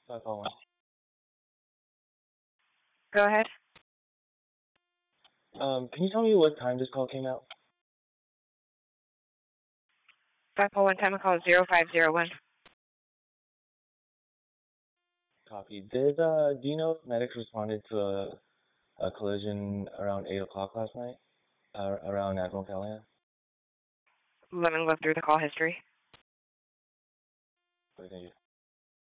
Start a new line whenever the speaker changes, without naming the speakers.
541.
Go ahead.
Can you tell me what time this call came out?
541 time of call 0501.
Copy. Do you know if medics responded to a collision around 8 o'clock last night? Around Admiral Callahan?
Let me look through the call history.
Thank you.